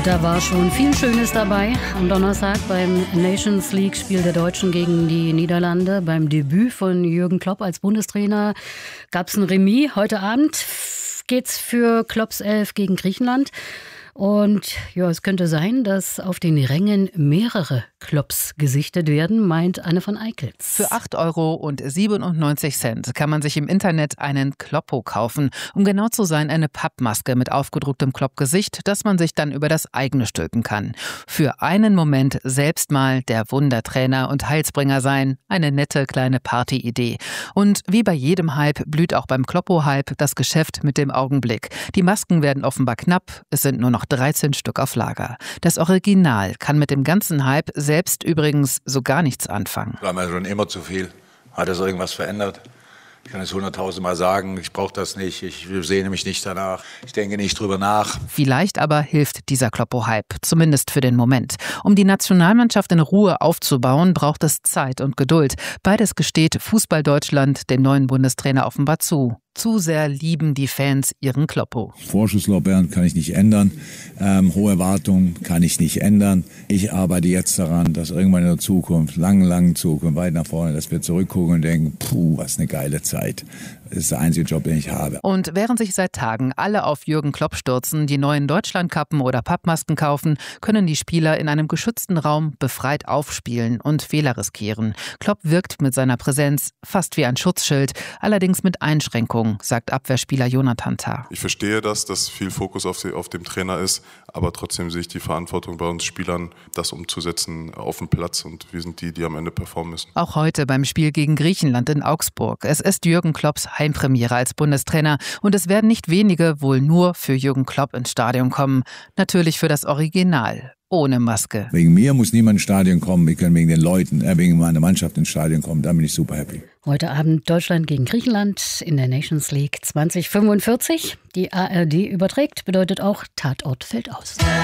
Da war schon viel Schönes dabei. Am Donnerstag beim Nations League-Spiel der Deutschen gegen die Niederlande. Beim Debüt von Jürgen Klopp als Bundestrainer gab es ein Remis. Heute Abend geht's für Klopps 11 gegen Griechenland. Und ja, es könnte sein, dass auf den Rängen mehrere Klopps gesichtet werden, meint Anne von Eickels. Für 8,97 € kann man sich im Internet einen Kloppo kaufen. Um genau zu sein, eine Pappmaske mit aufgedrucktem Klopp-Gesicht, das man sich dann über das eigene stülpen kann. Für einen Moment selbst mal der Wundertrainer und Heilsbringer sein. Eine nette kleine Partyidee. Und wie bei jedem Hype blüht auch beim Kloppo-Hype das Geschäft mit dem Augenblick. Die Masken werden offenbar knapp. Es sind nur noch 13 Stück auf Lager. Das Original kann mit dem ganzen Hype selbst übrigens so gar nichts anfangen. War mir schon immer zu viel. Hat das irgendwas verändert? Ich kann es 100.000 Mal sagen, ich brauche das nicht, ich sehne mich nicht danach, ich denke nicht drüber nach. Vielleicht aber hilft dieser Kloppo-Hype, zumindest für den Moment. Um die Nationalmannschaft in Ruhe aufzubauen, braucht es Zeit und Geduld. Beides gesteht Fußball-Deutschland dem neuen Bundestrainer offenbar zu. Zu sehr lieben die Fans ihren Kloppo. Vorschusslorbeeren kann ich nicht ändern, hohe Erwartungen kann ich nicht ändern. Ich arbeite jetzt daran, dass irgendwann in der Zukunft, langen Zukunft, weit nach vorne, dass wir zurückgucken und denken, was eine geile Zeit. Das ist der einzige Job, den ich habe. Und während sich seit Tagen alle auf Jürgen Klopp stürzen, die neuen Deutschlandkappen oder Pappmasken kaufen, können die Spieler in einem geschützten Raum befreit aufspielen und Fehler riskieren. Klopp wirkt mit seiner Präsenz fast wie ein Schutzschild, allerdings mit Einschränkungen, sagt Abwehrspieler Jonathan Tah. Ich verstehe dass viel Fokus auf dem Trainer ist, aber trotzdem sehe ich die Verantwortung bei uns Spielern, das umzusetzen auf dem Platz, und wir sind die am Ende performen müssen. Auch heute beim Spiel gegen Griechenland in Augsburg. Es ist Jürgen Klopps Heimpremiere als Bundestrainer und es werden nicht wenige wohl nur für Jürgen Klopp ins Stadion kommen. Natürlich für das Original. Ohne Maske. Wegen mir muss niemand ins Stadion kommen, wir können wegen den Leuten, wegen meiner Mannschaft ins Stadion kommen, da bin ich super happy. Heute Abend Deutschland gegen Griechenland in der Nations League 2045. Die ARD überträgt, bedeutet auch Tatort fällt aus.